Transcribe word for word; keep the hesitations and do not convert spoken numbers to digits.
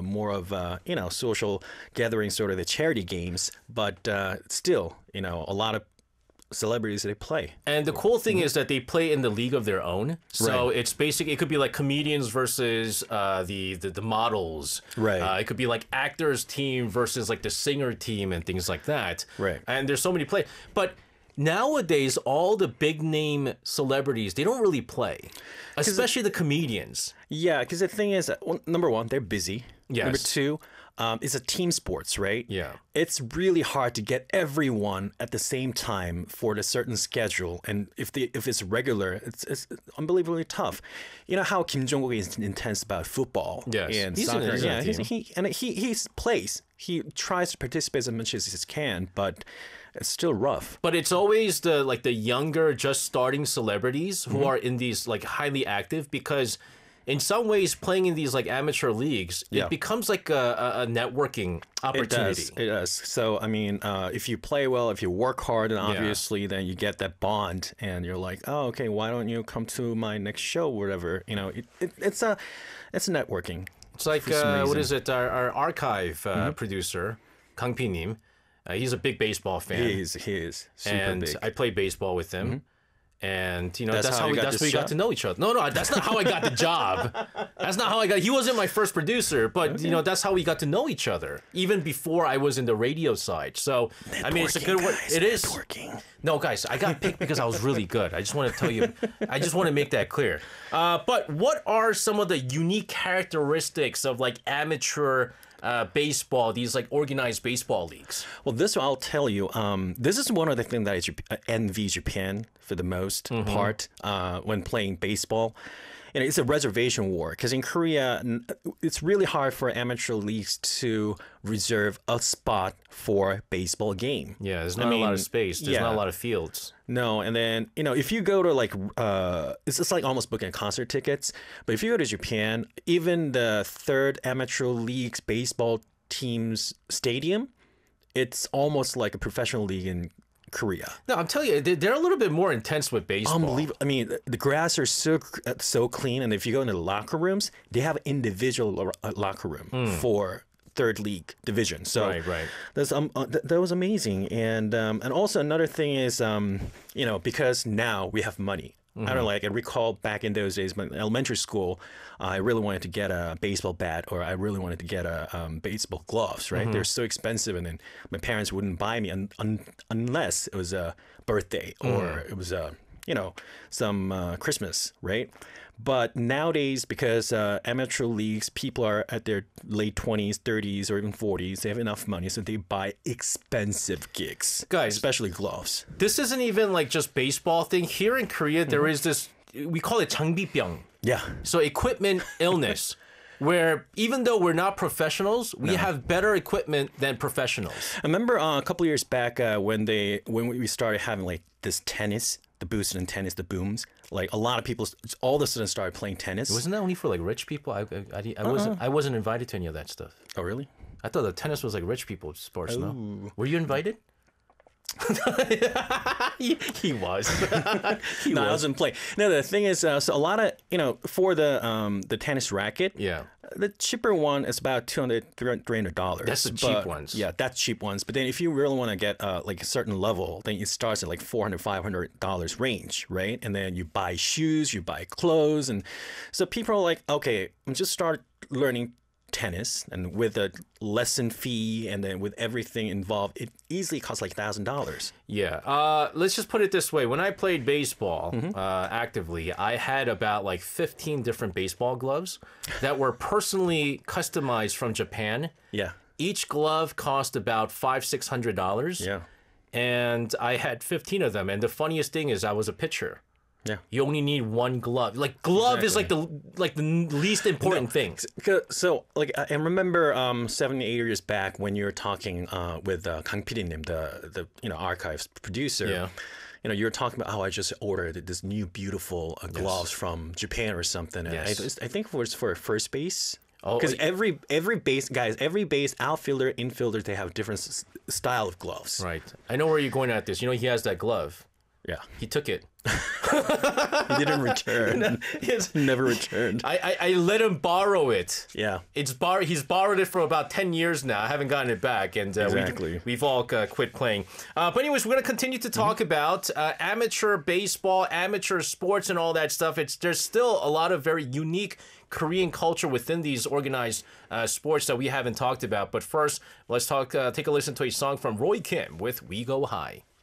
more of uh, you know social gathering, sort of the charity games. But uh, still, you know, a lot of celebrities they play. And the cool thing is that they play in the league of their own. So Right. it's basically, it could be like comedians versus uh, the, the the models. Right. Uh, it could be like actors team versus like the singer team and things like that. Right. And there's so many play. But nowadays, all the big name celebrities, they don't really play, especially the comedians. Yeah, because the thing is, that, well, number one, they're busy. Yes. Number two, um, it's a team sports, right? Yeah. It's really hard to get everyone at the same time for the certain schedule, and if the if it's regular, it's it's unbelievably tough. You know how Kim Jong-un is intense about football Yes. and He's in- soccer. he's in yeah, a he's, team. he and he he plays. He tries to participate as much as he can, but it's still rough. But it's always the like the younger, just starting celebrities who Mm-hmm. are in these like highly active, because in some ways playing in these like amateur leagues, Yeah. it becomes like a, a, a networking It opportunity. does. It does. So, I mean, uh, if you play well, if you work hard, then obviously then you get that bond, and you're like, oh, okay, why don't you come to my next show, whatever. You know, it, it, it's a, it's networking. It's like for some uh, what reason. is it? Our, our archive uh, Mm-hmm. producer, Kang Pi-nim. Uh, he's a big baseball fan, He is, he is super and big. Mm-hmm. I played baseball with him. And you know That's that's, how how you we got that's this where we got job? to know each other. No, no, that's not how I got the job. That's not how I got. He wasn't my first producer, but you know that's how we got to know each other, even before I was in the radio side. So I mean, it's a good Networking, way. guys, It is. networking. No, guys, I got picked because I was really good. I just want to tell you. I just want to make that clear. Uh, but what are some of the unique characteristics of like amateur uh, baseball? These like organized baseball leagues. Well, this I'll tell you. Um, this is one of the things that I Jap- uh, envy Japan for the most Mm-hmm. part uh, when playing baseball. And it's a reservation war because in Korea, n- it's really hard for amateur leagues to reserve a spot for baseball game. Yeah, there's I not a lot mean, of space. There's yeah. not a lot of fields. No, and then you know if you go to like uh, it's just like almost booking concert tickets. But if you go to Japan, even the third amateur league's baseball team's stadium, it's almost like a professional league in Korea. No, I'm telling you, they- they're a little bit more intense with baseball. Unbelievable. I mean, the- the grass are so uh, so clean, and if you go into the locker rooms, they have individual lo- uh, locker room for third league division. So Hmm. Right, right. that's um uh, th- that was amazing, and um and also another thing is um you know because now we have money. I Mm-hmm. don't know, like I recall back in those days, when elementary school, uh, I really wanted to get a baseball bat, or I really wanted to get a um, baseball gloves. Right, Mm-hmm. they're so expensive, and then my parents wouldn't buy me un- un- unless it was a birthday or Mm. it was a you know some uh, Christmas, right? But nowadays, because uh, amateur leagues, people are at their late twenties, thirties, or even forties, they have enough money, so they buy expensive gigs, Guys. especially gloves. This isn't even like just baseball thing. Here in Korea, Mm-hmm. there is this, we call it 장비병. Yeah. So equipment illness, where even though we're not professionals, we have better equipment than professionals. I remember uh, a couple years back uh, when they when we started having like this tennis, the boosted and tennis, the booms. Like a lot of people all of a sudden started playing tennis. Wasn't that only for like rich people? I, I, I, I wasn't I wasn't invited to any of that stuff. Oh, really? I thought the tennis was like rich people sports. No, were you invited? he, he was. he No, I was. wasn't playing. No, the thing is, uh, so a lot of you know for the um the tennis racket. Yeah. The cheaper one is about two hundred, three hundred dollars. That's the cheap ones. Yeah, that's cheap ones. But then if you really want to get uh, like a certain level, then it starts at like four hundred, five hundred dollars range, right? And then you buy shoes, you buy clothes, and so people are like, okay, I'm just start learning tennis, and with a lesson fee, and then with everything involved, it easily costs like thousand dollars. Yeah. Uh, let's just put it this way. When I played baseball Mm-hmm. uh, actively, I had about like fifteen different baseball gloves that were personally customized from Japan. Yeah, Each glove cost about five, six hundred dollars. yeah, And I had fifteen of them. And the funniest thing is, I was a pitcher. yeah. You only need one glove. Like glove is like the like the least important thing. Because- So, like, I I remember um, seven, eight years back when you were talking uh, with uh, Kang Pi-nim, the the you know archives producer. Yeah. You know, you were talking about how I just ordered this new beautiful uh, gloves from Japan or something. And Yes. I, I think it was for first base. Oh, Because uh, every every base guys, every base outfielder, infielder, they have different s- style of gloves. Right. I know where you're going at this. You know, he has that glove. Yeah. He took it. He didn't return. Yes. Never returned. I, I I let him borrow it. Yeah. It's bar. He's borrowed it for about ten years now. I haven't gotten it back, and uh, Exactly. we, we've all uh, quit playing. Uh, but anyways, we're gonna continue to talk Mm-hmm. about uh, amateur baseball, amateur sports, and all that stuff. It's there's still a lot of very unique Korean culture within these organized uh, sports that we haven't talked about. But first, let's talk. Uh, take a listen to a song from Roy Kim with "We Go High."